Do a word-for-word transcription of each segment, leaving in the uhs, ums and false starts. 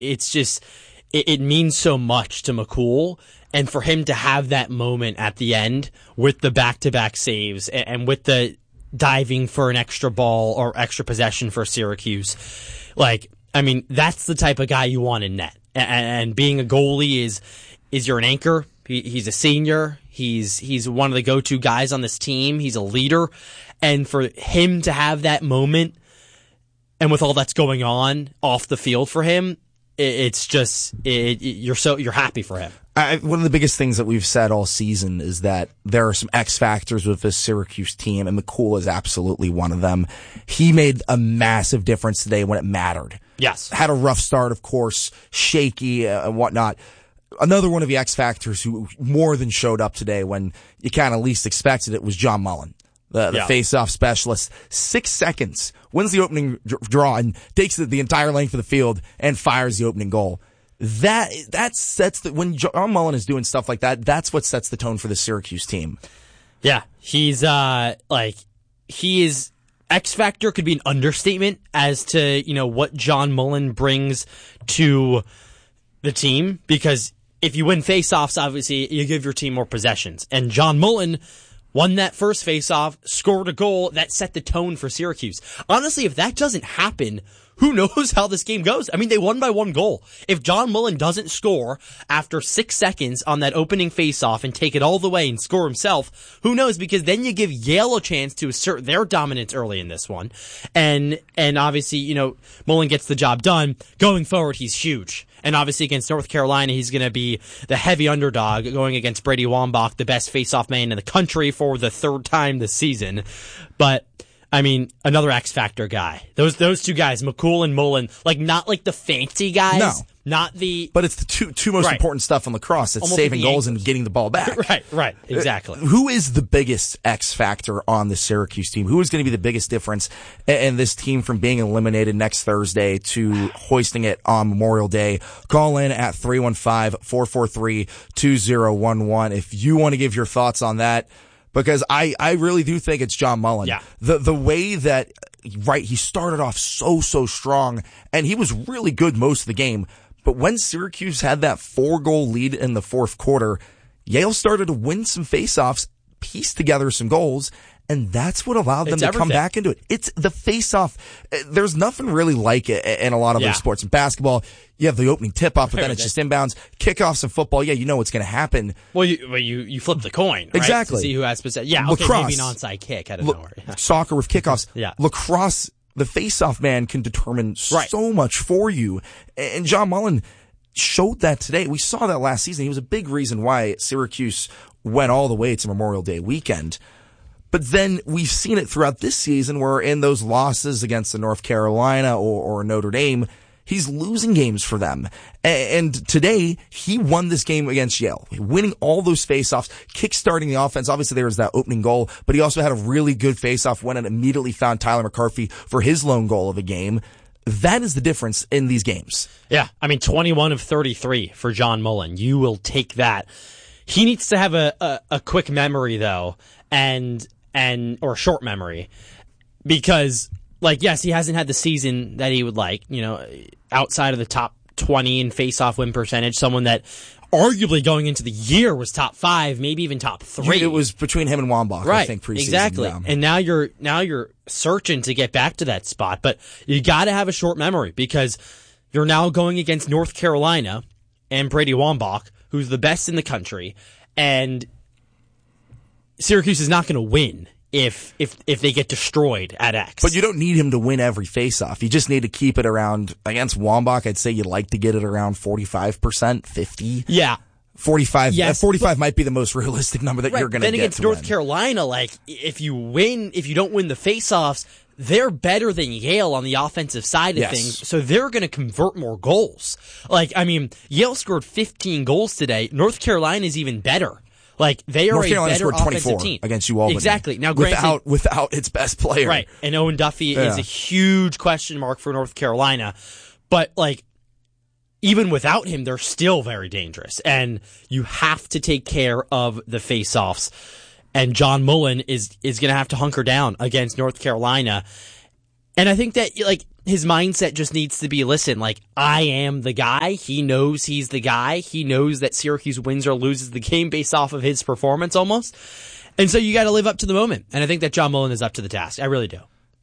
it's just, it, it means so much to McCool. And for him to have that moment at the end with the back-to-back saves and, and with the diving for an extra ball or extra possession for Syracuse, like, I mean, that's the type of guy you want in net. And, and being a goalie is, is you're an anchor. He, he's a senior. He's, he's one of the go-to guys on this team. He's a leader. And for him to have that moment, and with all that's going on off the field for him, it, it's just, it, it, you're so, you're happy for him. I, one of the biggest things that we've said all season is that there are some X factors with this Syracuse team, and McCool is absolutely one of them. He made a massive difference today when it mattered. Yes. Had a rough start, of course, shaky uh, and whatnot. Another one of the X factors who more than showed up today when you kind of least expected it was John Mullen, the, the yeah. face-off specialist. Six seconds, wins the opening draw, and takes the, the entire length of the field and fires the opening goal. That that sets the when John Mullen is doing stuff like that. That's what sets the tone for the Syracuse team. Yeah, he's uh like he is X factor could be an understatement as to you know what John Mullen brings to the team, because if you win faceoffs, obviously you give your team more possessions, and John Mullen won that first faceoff, scored a goal that set the tone for Syracuse. Honestly, if that doesn't happen, who knows how this game goes? I mean, they won by one goal. If John Mullen doesn't score after six seconds on that opening faceoff and take it all the way and score himself, who knows? Because then you give Yale a chance to assert their dominance early in this one. And, and obviously, you know, Mullen gets the job done. Going forward, he's huge. And obviously against North Carolina, he's going to be the heavy underdog going against Brady Wambach, the best faceoff man in the country for the third time this season. But, I mean, another X Factor guy. Those those two guys, McCool and Mullen, like not like the fancy guys. No. Not the... But it's the two two most right. important stuff on lacrosse. It's Almost saving like goals and getting the ball back. Right, right, exactly. Uh, who is the biggest X factor on the Syracuse team? Who is going to be the biggest difference in this team from being eliminated next Thursday to hoisting it on Memorial Day? Call in at three one five, four four three, two zero one one if you want to give your thoughts on that. Because I, I really do think it's John Mullen. Yeah. The, the way that, right, he started off so, so strong, and he was really good most of the game. But when Syracuse had that four-goal lead in the fourth quarter, Yale started to win some faceoffs, piece together some goals, and that's what allowed them it's to everything. come back into it. It's the faceoff. There's nothing really like it in a lot of yeah. other sports. In basketball, you have the opening tip-off, but then it's just inbounds. Kickoffs in football, yeah, you know what's going to happen. Well, you well, you, you flip the coin, right? Exactly. To see who has possession. Yeah, okay, Lacrosse, maybe an onside kick out of la- nowhere. Soccer with kickoffs. Yeah. Lacrosse, the faceoff man can determine right. so much for you. And John Mullen showed that today. We saw that last season. He was a big reason why Syracuse went all the way to Memorial Day weekend. But then we've seen it throughout this season where in those losses against the North Carolina or, or Notre Dame, he's losing games for them. And today, he won this game against Yale, winning all those faceoffs, kickstarting the offense. Obviously, there was that opening goal, but he also had a really good faceoff win and immediately found Tyler McCarthy for his lone goal of the game. That is the difference in these games. Yeah, I mean, twenty-one of thirty-three for John Mullen. You will take that. He needs to have a, a, a quick memory, though, and and or a short memory, because, like, yes, he hasn't had the season that he would like, you know, outside of the top twenty in face-off win percentage, someone that arguably going into the year was top five, maybe even top three. It was between him and Wambach, right, I think, preseason. Exactly. Yeah. And now you're now you're searching to get back to that spot, but you got to have a short memory because you're now going against North Carolina and Brady Wambach, who's the best in the country, and Syracuse is not going to win if if if they get destroyed at X. But you don't need him to win every faceoff. You just need to keep it around, against Wambach, I'd say you'd like to get it around forty-five percent, fifty. Yeah. forty-five. Yes, forty-five might be the most realistic number that right, you're going to get. Then against to North win. Carolina, like, if you win, if you don't win the faceoffs, they're better than Yale on the offensive side of yes. things, so they're going to convert more goals. Like, I mean, Yale scored fifteen goals today. North Carolina is even better. Like, they are North a Carolina better scored offensive twenty-four team against you Albany. Exactly. Now, granted, without without its best player, right? And Owen Duffy yeah. is a huge question mark for North Carolina, but like, even without him, they're still very dangerous, and you have to take care of the faceoffs. And John Mullen is is going to have to hunker down against North Carolina. And I think that, like, his mindset just needs to be, listen, like, I am the guy. He knows he's the guy. He knows that Syracuse wins or loses the game based off of his performance almost. And so you got to live up to the moment. And I think that John Mullen is up to the task. I really do.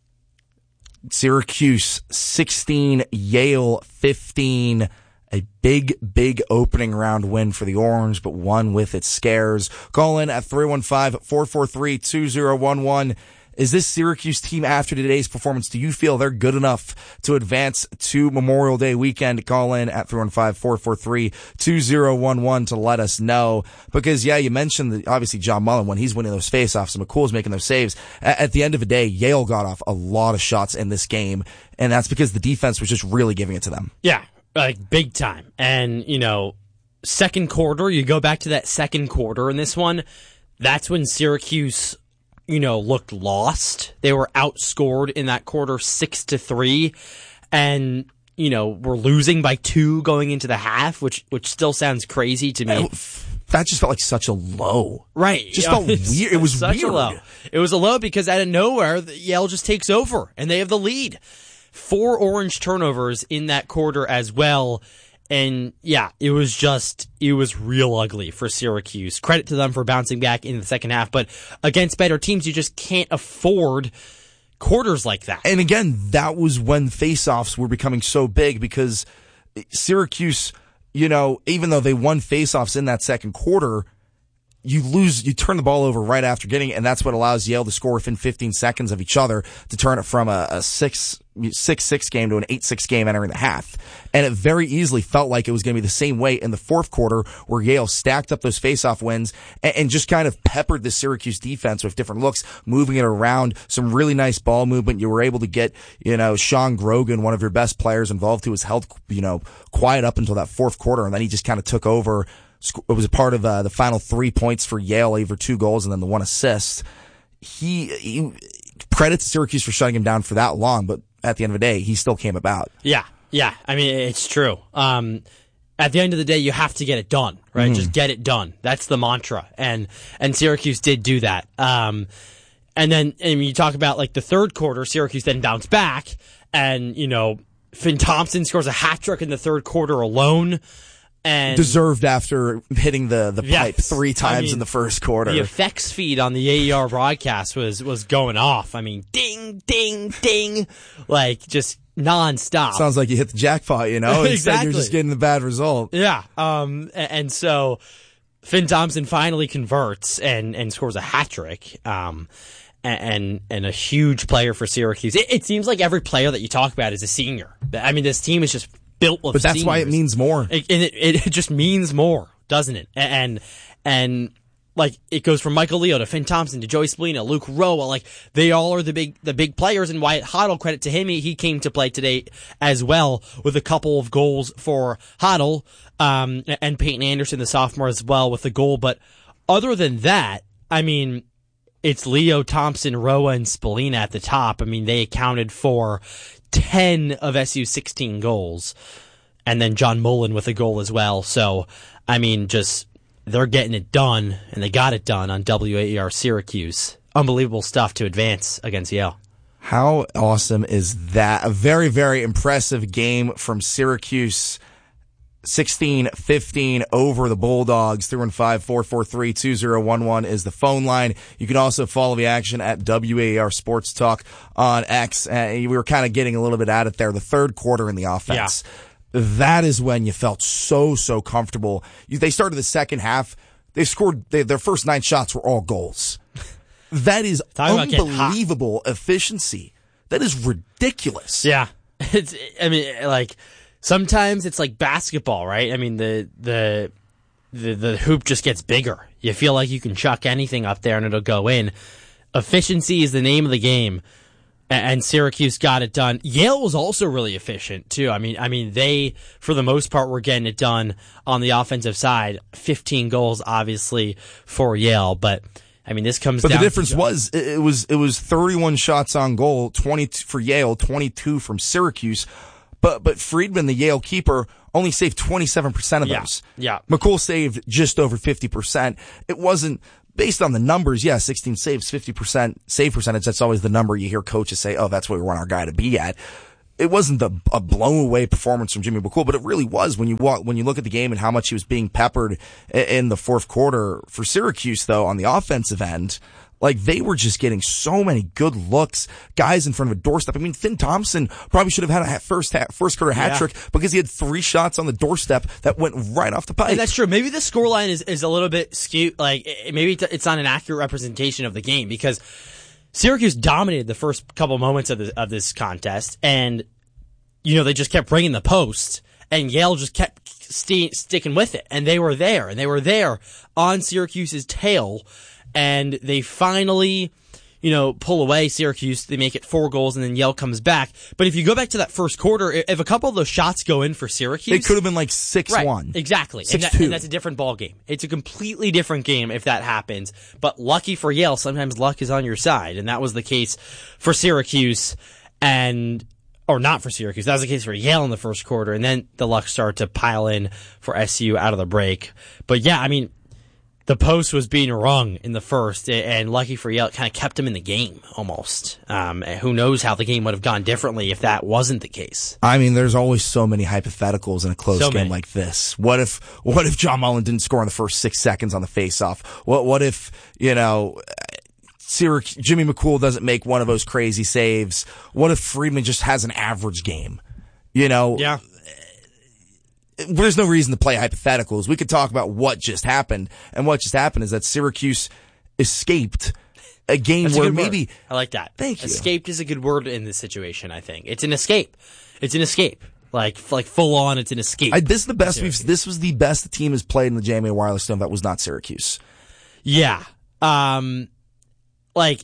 Syracuse sixteen, Yale fifteen. A big, big opening round win for the Orange, but one with its scares. Call in at three one five, four four three, two zero one one. Is this Syracuse team, after today's performance, do you feel they're good enough to advance to Memorial Day weekend? Call in at three one five, four four three, two zero one one to let us know. Because, yeah, you mentioned that obviously John Mullen, when he's winning those faceoffs and McCool's making those saves. At the end of the day, Yale got off a lot of shots in this game, and that's because the defense was just really giving it to them. Yeah, like big time. And, you know, second quarter, you go back to that second quarter in this one, that's when Syracuse, you know, looked lost. They were outscored in that quarter six to three, and you know were losing by two going into the half, which which still sounds crazy to me. That just felt like such a low, right? It just felt weird. It was such weird. A low. It was a low because out of nowhere, Yale just takes over and they have the lead. Four Orange turnovers in that quarter as well. And yeah, it was just, it was real ugly for Syracuse. Credit to them for bouncing back in the second half, but against better teams, you just can't afford quarters like that. And again, that was when faceoffs were becoming so big because Syracuse, you know, even though they won faceoffs in that second quarter, you lose, you turn the ball over right after getting it, and that's what allows Yale to score within fifteen seconds of each other to turn it from a, a six, six, six game to an eight, six game entering the half. And it very easily felt like it was going to be the same way in the fourth quarter where Yale stacked up those faceoff wins and, and just kind of peppered the Syracuse defense with different looks, moving it around, some really nice ball movement. You were able to get, you know, Sean Grogan, one of your best players involved, who was held, you know, quiet up until that fourth quarter, and then he just kind of took over. It was a part of uh, the final three points for Yale, over two goals and then the one assist. He, he credit to Syracuse for shutting him down for that long, but at the end of the day, he still came about. Yeah, yeah. I mean, it's true. Um, at the end of the day, you have to get it done, right? Mm. Just get it done. That's the mantra, and and Syracuse did do that. Um, and then and you talk about like the third quarter, Syracuse then bounced back, and you know Finn Thompson scores a hat trick in the third quarter alone. And deserved after hitting the, the yes, pipe three times I mean, in the first quarter. The effects feed on the A E R broadcast was, was going off. I mean, ding, ding, ding, like just nonstop. Sounds like you hit the jackpot, you know? Instead Exactly. You're just getting the bad result. Yeah. Um, and so Finn Thompson finally converts and, and scores a hat trick. Um, and, and a huge player for Syracuse. It, it seems like every player that you talk about is a senior. I mean, this team is just built with But that's seniors. why it means more. It, and it, it just means more, doesn't it? And, and, like, it goes from Michael Leo to Finn Thompson to Joey Spallina, Luke Roa. Like, they all are the big, the big players, and Wyatt Hoddle, credit to him, he, he came to play today as well with a couple of goals for Hoddle, um, and Peyton Anderson, the sophomore, as well with a goal. But other than that, I mean, it's Leo, Thompson, Roa, and Spallina at the top. I mean, they accounted for ten of S U's sixteen goals, and then John Mullen with a goal as well. So, I mean, just they're getting it done, and they got it done on W A E R Syracuse. Unbelievable stuff to advance against Yale. How awesome is that? A very, very impressive game from Syracuse. sixteen fifteen over the Bulldogs. three one five, four four three, two zero one one is the phone line. You can also follow the action at W A E R Sports Talk on X. Uh, we were kind of getting a little bit at it there. The third quarter in the offense. Yeah. That is when you felt so, so comfortable. You, they started the second half. They scored, they, their first nine shots were all goals. That is unbelievable efficiency. That is ridiculous. Yeah. It's, I mean, like, sometimes it's like basketball, right? I mean, the, the, the, the hoop just gets bigger. You feel like you can chuck anything up there and it'll go in. Efficiency is the name of the game, and Syracuse got it done. Yale was also really efficient too. I mean, I mean, they, for the most part, were getting it done on the offensive side. fifteen goals, obviously, for Yale, but I mean, this comes but down the difference to was it was it was thirty-one shots on goal, twenty for Yale, twenty-two from Syracuse. But but Friedman, the Yale keeper, only saved twenty-seven percent of those. Yeah, yeah. McCool saved just over fifty percent. It wasn't based on the numbers. Yeah, sixteen saves, fifty percent save percentage. That's always the number you hear coaches say, oh, that's what we want our guy to be at. it wasn't the, a blown away performance from Jimmy McCool, but it really was when you walk, when you look at the game and how much he was being peppered in the fourth quarter for Syracuse, though, on the offensive end. Like, they were just getting so many good looks, guys in front of a doorstep. I mean, Finn Thompson probably should have had a first ha- first quarter hat trick yeah. because he had three shots on the doorstep that went right off the pipe. And that's true. Maybe the scoreline is, is a little bit skewed. Like, maybe it's not an accurate representation of the game because Syracuse dominated the first couple moments of, the, of this contest, and, you know, they just kept bringing the post, and Yale just kept st- sticking with it. And they were there, and they were there on Syracuse's tail. And they finally, you know, pull away Syracuse. They make it four goals, and then Yale comes back. But if you go back to that first quarter, if a couple of those shots go in for Syracuse, it could have been like six one. Right, exactly. six two. And, that, and that's a different ball game. It's a completely different game if that happens. But lucky for Yale, sometimes luck is on your side. And that was the case for Syracuse, and or not for Syracuse. That was the case for Yale in the first quarter. And then the luck started to pile in for S U out of the break. But yeah, I mean, the post was being rung in the first, and lucky for Yale, it kind of kept him in the game almost. Um, who knows how the game would have gone differently if that wasn't the case? I mean, there's always so many hypotheticals in a close so game many. like this. What if, what if John Mullen didn't score in the first six seconds on the faceoff? What, what if, you know, Syracuse, Jimmy McCool doesn't make one of those crazy saves? What if Friedman just has an average game? You know? Yeah. There's no reason to play hypotheticals. We could talk about what just happened, and what just happened is that Syracuse escaped a game That's where a maybe word. I like that. Thank you. Escaped is a good word in this situation. I think it's an escape. It's an escape. Like like full on. It's an escape. I, this is the best we've. This was the best the team has played in the J M A Wireless Dome. That was not Syracuse. Yeah. Um. Like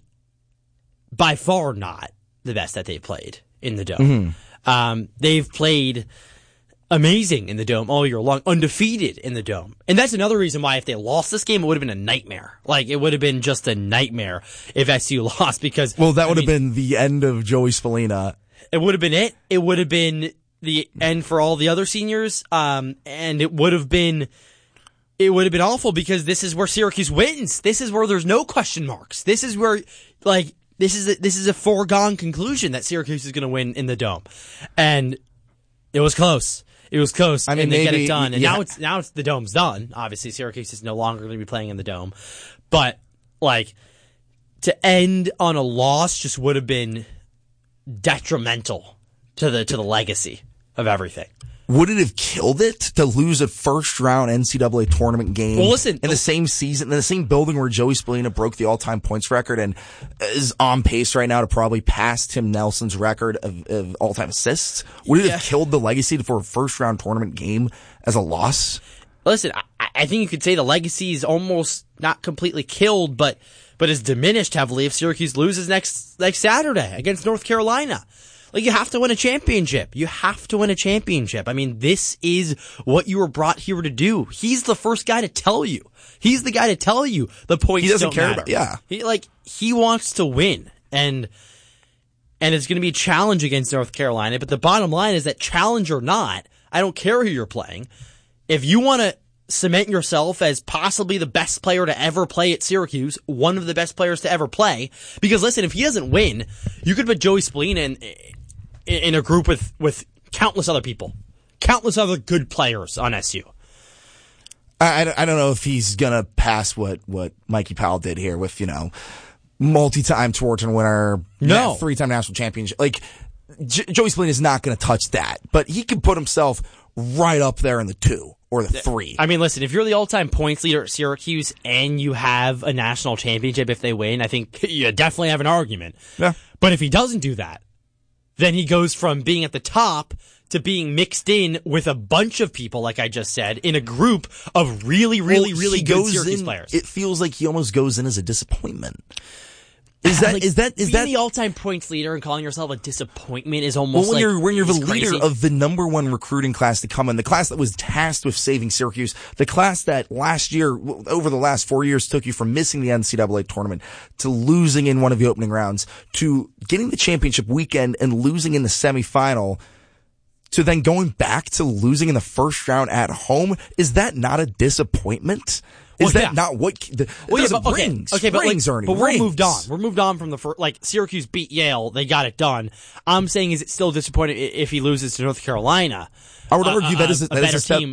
by far not the best that they've played in the Dome. Mm-hmm. Um. They've played amazing in the Dome all year long, undefeated in the Dome. And that's another reason why if they lost this game, it would have been a nightmare. Like, it would have been just a nightmare if S U lost because... Well, that would I have mean, been the end of Joey Spallina. It would have been it. It would have been the end for all the other seniors. Um, and it would have been... It would have been awful because this is where Syracuse wins. This is where there's no question marks. This is where, like, this is a, this is a foregone conclusion that Syracuse is going to win in the Dome. And it was close. It was close, I mean, and they maybe, get it done. And yeah. now it's now it's the Dome's done. Obviously, Syracuse is no longer going to be playing in the Dome. But, like, to end on a loss just would have been detrimental to the to the legacy of everything. Would it have killed it to lose a first round N C double A tournament game well, listen, in the same season, in the same building where Joey Spallina broke the all time points record and is on pace right now to probably pass Tim Nelson's record of, of all time assists? Would it yeah. have killed the legacy for a first round tournament game as a loss? Listen, I, I think you could say the legacy is almost not completely killed, but but is diminished heavily if Syracuse loses next next Saturday against North Carolina. Like, you have to win a championship. You have to win a championship. I mean, this is what you were brought here to do. He's the first guy to tell you. He's the guy to tell you the points He doesn't don't care matter. about, yeah. He, like, he wants to win. And, and it's going to be a challenge against North Carolina. But the bottom line is that challenge or not, I don't care who you're playing. If you want to cement yourself as possibly the best player to ever play at Syracuse, one of the best players to ever play, because listen, if he doesn't win, you could put Joey Spallina in, in a group with, with countless other people, countless other good players on S U. I, I don't know if he's going to pass what, what Mikey Powell did here with, you know, multi-time Tewaaraton winner, no. three-time national championship. Like, J- Joey Spallina is not going to touch that, but he can put himself right up there in the two or the three. I mean, listen, if you're the all-time points leader at Syracuse and you have a national championship if they win, I think you definitely have an argument. Yeah. But if he doesn't do that, then he goes from being at the top to being mixed in with a bunch of people, like I just said, in a group of really, really, well, really he good goes Syracuse in, players. It feels like he almost goes in as a disappointment. Is that, like, is that, is being that the all-time points leader and calling yourself a disappointment is almost well, when like you're when you're the leader crazy. of the number one recruiting class to come in, the class that was tasked with saving Syracuse, the class that last year, over the last four years, took you from missing the N C double A tournament to losing in one of the opening rounds to getting the championship weekend and losing in the semifinal to then going back to losing in the first round at home, is that not a disappointment? Is Well, that yeah. not what the, Well, yeah, doesn't but, okay, rings, okay, but, like, rings, Ernie, but we're rings. moved on. We're moved on from the first, like, Syracuse beat Yale. They got it done. I'm saying, is it still disappointing if he loses to North Carolina? I would argue uh, that is a, a that is better a step. team.